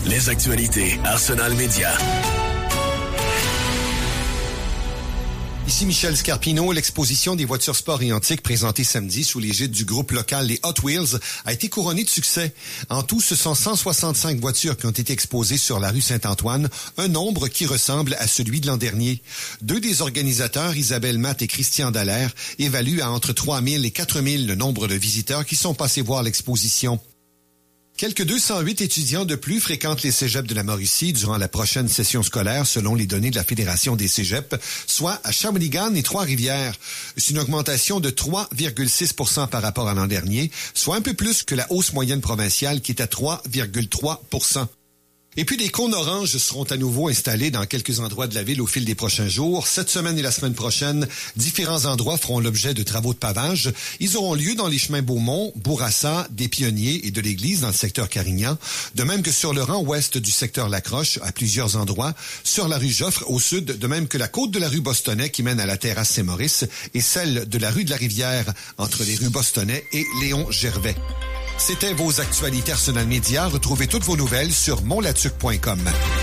Les actualités Arsenal Média. Ici Michel Scarpino. L'exposition des voitures sport et antiques présentée samedi sous l'égide du groupe local les Hot Wheels a été couronnée de succès. En tout, ce sont 165 voitures qui ont été exposées sur la rue Saint-Antoine, un nombre qui ressemble à celui de l'an dernier. Deux des organisateurs, Isabelle Matt et Christian Dallaire, évaluent à entre 3 000 et 4 000 le nombre de visiteurs qui sont passés voir l'exposition. Quelques 208 étudiants de plus fréquentent les cégeps de la Mauricie durant la prochaine session scolaire, selon les données de la Fédération des cégeps, soit à Shawinigan et Trois-Rivières. C'est une augmentation de 3,6 % par rapport à l'an dernier, soit un peu plus que la hausse moyenne provinciale qui est à 3,3 %. Et puis, des cônes oranges seront à nouveau installés dans quelques endroits de la ville au fil des prochains jours. Cette semaine et la semaine prochaine, différents endroits feront l'objet de travaux de pavage. Ils auront lieu dans les chemins Beaumont, Bourassa, des Pionniers et de l'Église dans le secteur Carignan, de même que sur le rang ouest du secteur Lacroche, à plusieurs endroits, sur la rue Joffre au sud, de même que la côte de la rue Bostonais qui mène à la terrasse Saint-Maurice et celle de la rue de la Rivière entre les rues Bostonais et Léon Gervais. C'était vos actualités Arsenal Média. Retrouvez toutes vos nouvelles sur monlatuc.com.